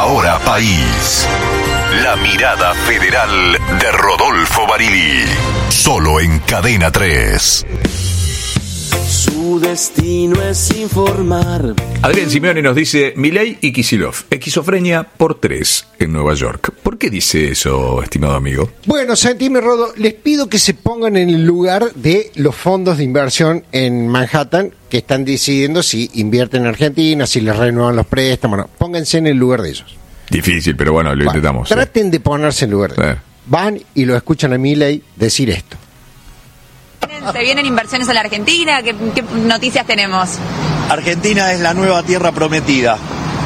Ahora País. La mirada federal de Rodolfo Barili. Solo en Cadena 3. Su destino es informar. Adrián Simeone nos dice: Milei y Kicillof, esquizofrenia por 3 en Nueva York. ¿Por qué dice eso, estimado amigo? Bueno, Santime Rodo, les pido que se pongan en el lugar de los fondos de inversión en Manhattan que están decidiendo si invierten en Argentina, si les renuevan los préstamos. No, pónganse en el lugar de ellos. Difícil, pero bueno, lo intentamos. Traten de ponerse en el lugar de ellos. Van y lo escuchan a Milei decir esto. ¿Se vienen inversiones a la Argentina? ¿Qué noticias tenemos? Argentina es la nueva tierra prometida.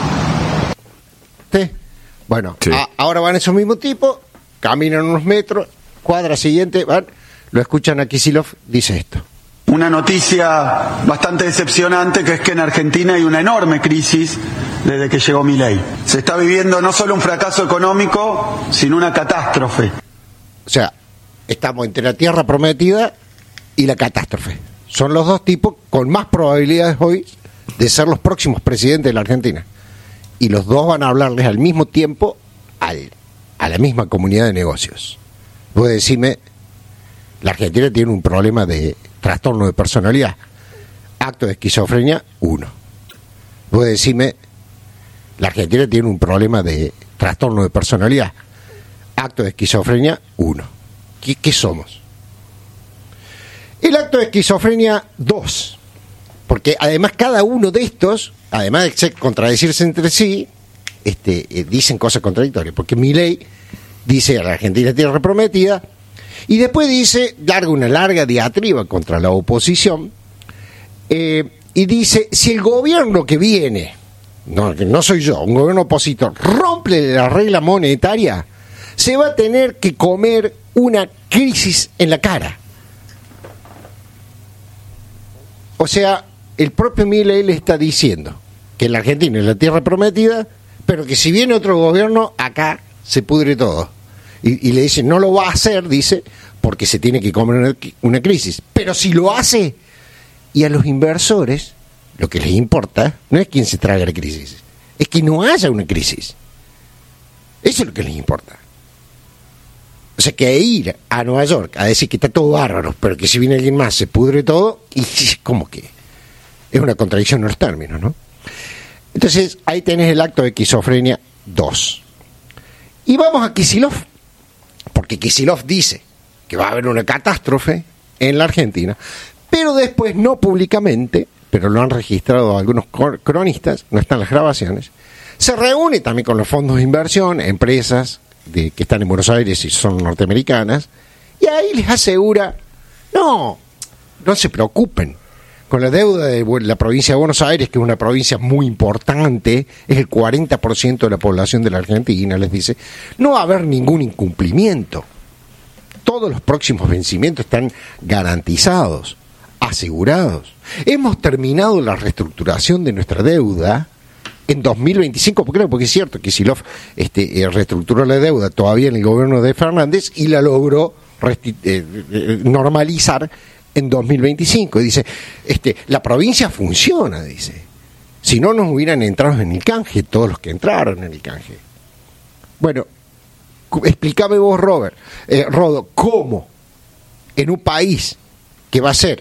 ¿Sí? Bueno, sí. Ahora van esos mismos tipos, caminan unos metros, cuadra siguiente, van, lo escuchan a Kicillof, dice esto. Una noticia bastante decepcionante, que es que en Argentina hay una enorme crisis desde que llegó Milei. Se está viviendo no solo un fracaso económico, sino una catástrofe. O sea, estamos entre la tierra prometida y la catástrofe. Son los dos tipos con más probabilidades hoy de ser los próximos presidentes de la Argentina. Y los dos van a hablarles al mismo tiempo a la misma comunidad de negocios. Voy a decirme, la Argentina tiene un problema de trastorno de personalidad. Acto de esquizofrenia, 1. Voy a decirme, la Argentina tiene un problema de trastorno de personalidad. Acto de esquizofrenia, 1. ¿Qué somos? El acto de esquizofrenia 2, porque además cada uno de estos, además de contradecirse entre sí, dicen cosas contradictorias, porque Milei dice a la Argentina tierra prometida, y después larga una larga diatriba contra la oposición, y dice, si el gobierno que viene, no soy yo, un gobierno opositor, rompe la regla monetaria, se va a tener que comer una crisis en la cara. O sea, el propio Milei le está diciendo que la Argentina es la tierra prometida, pero que si viene otro gobierno, acá se pudre todo. Y le dice, no lo va a hacer, dice, porque se tiene que comer una crisis. Pero si lo hace, y a los inversores, lo que les importa no es quién se traga la crisis, es que no haya una crisis. Eso es lo que les importa. O sea, que ir a Nueva York a decir que está todo bárbaro, pero que si viene alguien más se pudre todo, y como que es una contradicción en los términos, ¿no? Entonces, ahí tenés el acto de esquizofrenia 2. Y vamos a Kicillof, porque Kicillof dice que va a haber una catástrofe en la Argentina, pero después, no públicamente, pero lo han registrado algunos cronistas, no están las grabaciones, se reúne también con los fondos de inversión, empresas que están en Buenos Aires y son norteamericanas, y ahí les asegura, no se preocupen, con la deuda de la provincia de Buenos Aires, que es una provincia muy importante, es el 40% de la población de la Argentina, les dice, no va a haber ningún incumplimiento, todos los próximos vencimientos están garantizados, asegurados, hemos terminado la reestructuración de nuestra deuda en 2025, porque es cierto que Kicillof reestructuró la deuda todavía en el gobierno de Fernández y la logró normalizar en 2025. Y dice, la provincia funciona, dice. Si no, nos hubieran entrado en el canje, todos los que entraron en el canje. Bueno, explícame vos, Rodo, ¿cómo en un país que va a ser